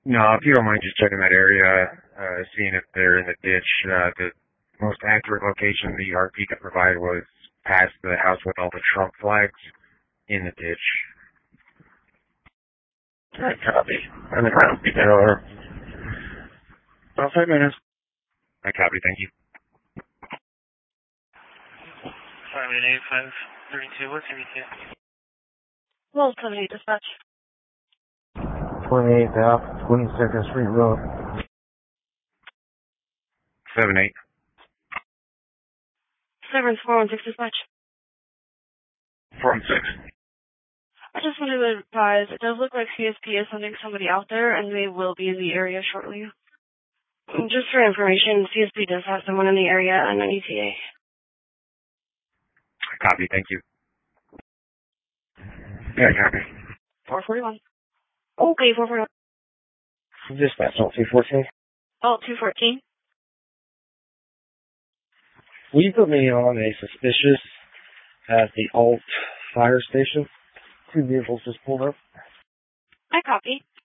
No, if you don't mind just checking that area, seeing if they're in the ditch. The most accurate location the RP could provide was past the house with all the Trump flags in the ditch. Alright, copy. I'm in round. Be there over. About 5 minutes. I copy, thank you. 588-532, what's your ETA? Well, 78 dispatch. 28th out, 22nd Street Road. 7-8. 7416 dispatch. 416. I just wanted to advise, it does look like CSP is sending somebody out there, and they will be in the area shortly. Just for information, CSP does have someone in the area on an ETA. Copy, thank you. Yeah, copy. 441. Okay, 441. Dispatch, alt 214. Oh, 214. Will you put me on a suspicious at the alt fire station? 2 vehicles just pulled up. I copy.